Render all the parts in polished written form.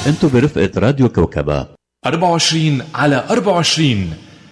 انتو برفقة راديو كوكبة 24 على 24.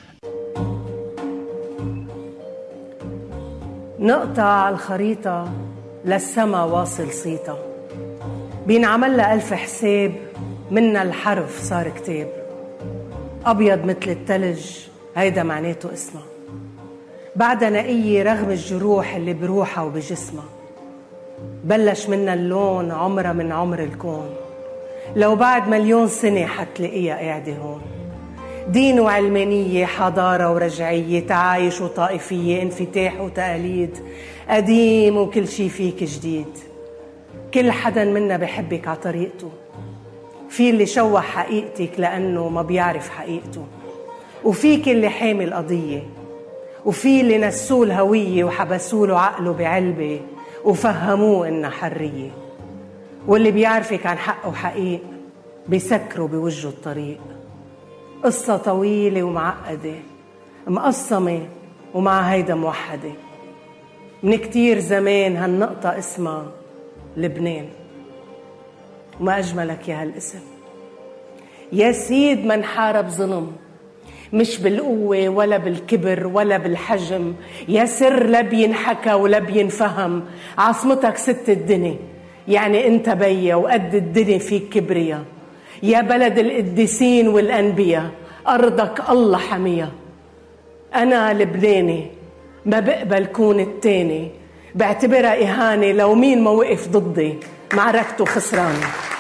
نقطة على الخريطة للسما واصل صيتا، بينعمل لها 1000 حساب، منا الحرف صار كتاب. أبيض مثل التلج هيدا معناته اسمها، بعدها نقية رغم الجروح اللي بروحها وبجسمها. بلش منا اللون عمرها من عمر الكون، لو بعد 1,000,000 سنة حتلاقيها قاعدة هون. دين وعلمانية، حضارة ورجعية، تعايش وطائفية، انفتاح وتقاليد، قديم وكل شي فيك جديد. كل حدا منا بحبك على طريقته، في اللي شوه حقيقتك لأنه ما بيعرف حقيقته، وفيك اللي حامي القضية، وفي اللي نسوه الهوية وحبسوله عقله بعلبة وفهموه إنها حرية، واللي بيعرفك عن حق وحقيق بيسكروا بوجه الطريق. قصة طويلة ومعقدة مقسمة ومع هيدا موحدة، من كتير زمان هالنقطة اسمها لبنان. وما أجملك يا هالاسم يا سيد، ما نحارب ظلم، مش بالقوة ولا بالكبر ولا بالحجم، يا سر لا بينحكى ولا بينفهم. عاصمتك ست الدنيا، يعني انت بيا وقد الدنيا فيك كبريا، يا بلد القديسين والأنبياء، أرضك الله حميها. أنا لبناني ما بقبل كون التاني، بعتبرها إهانة لو مين ما وقف ضدي معركته خسرانة.